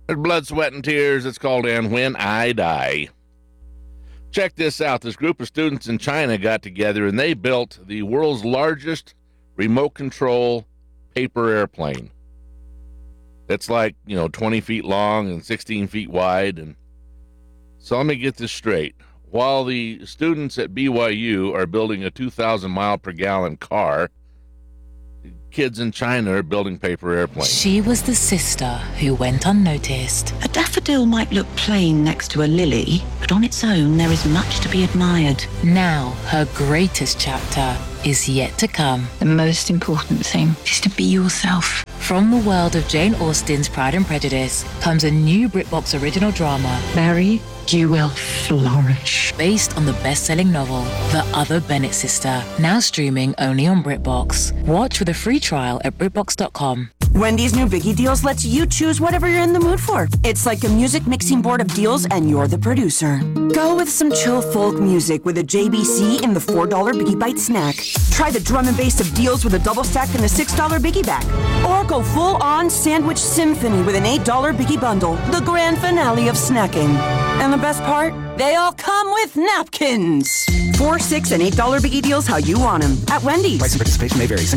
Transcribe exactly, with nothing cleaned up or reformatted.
There's blood, sweat, and tears. It's called And When I Die. Check this out. This group of students in China got together and they built the world's largest remote control paper airplane. It's like, you know, twenty feet long and sixteen feet wide. And so let me get this straight. While the students at B Y U are building a two thousand mile per gallon car, kids in China are building paper airplanes. She was the sister who went unnoticed. A daffodil might look plain next to a lily, but on its own there is much to be admired. Now her greatest chapter is yet to come. The most important thing is to be yourself. From the world of Jane Austen's Pride and Prejudice comes a new BritBox original drama. Mary, you will flourish. Based on the best-selling novel, The Other Bennett Sister, now streaming only on BritBox. Watch with a free trial at BritBox dot com. Wendy's new Biggie Deals lets you choose whatever you're in the mood for. It's like a music mixing board of deals and you're the producer. Go with some chill folk music with a J B C in the four dollar Biggie Bite snack. Try the drum and bass of deals with a double stack in the six dollar Biggie Bag. Or go full-on sandwich symphony with an eight dollar Biggie Bundle, the grand finale of snacking. And the best part? They all come with napkins. Four, six, and eight dollar Biggie Deals how you want them at Wendy's. Price and participation may vary.